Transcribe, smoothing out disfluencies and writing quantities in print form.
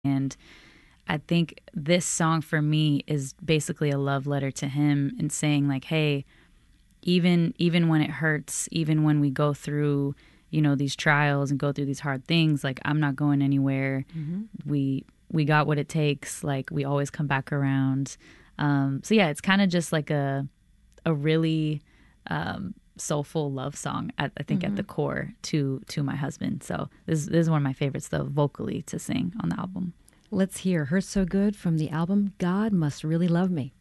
And I think this song for me is basically a love letter to him and saying like, hey, even when it hurts, even when we go through, these trials and go through these hard things, like I'm not going anywhere. We got what it takes. Like we always come back around. So yeah, it's kind of just like a really soulful love song. I think at the core to my husband. So this is one of my favorites, though, vocally to sing on the album. Let's hear "Hurt So Good" from the album God Must Really Love Me.